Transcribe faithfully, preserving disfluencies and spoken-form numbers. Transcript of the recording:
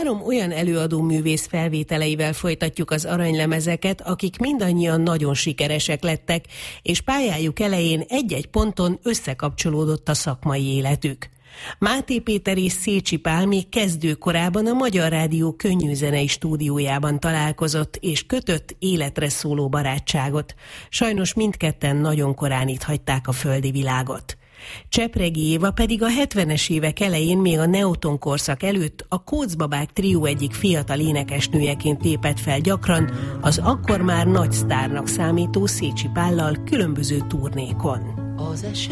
Három olyan előadó művész felvételeivel folytatjuk az aranylemezeket, akik mindannyian nagyon sikeresek lettek, és pályájuk elején egy-egy ponton összekapcsolódott a szakmai életük. Máté Péter és Szécsi Pál még kezdőkorában a Magyar Rádió könnyűzenei stúdiójában találkozott, és kötött életre szóló barátságot. Sajnos mindketten nagyon korán itt hagyták a földi világot. Csepregi Éva pedig a hetvenes évek elején, még a Neoton korszak előtt a Kóczbabák trió egyik fiatal énekesnőjeként lépett fel gyakran, az akkor már nagy sztárnak számító Szécsi Pállal különböző turnékon. Az